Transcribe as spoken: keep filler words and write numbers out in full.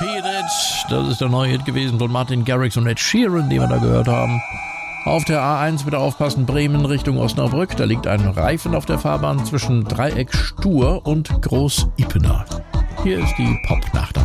Beat It. Das ist der neue Hit gewesen von Martin Garrix und Ed Sheeran, den wir da gehört haben. Auf der A eins bitte aufpassen, Bremen Richtung Osnabrück. Da liegt ein Reifen auf der Fahrbahn zwischen Dreieck Stur und Groß Ippener. Hier ist die Popnacht.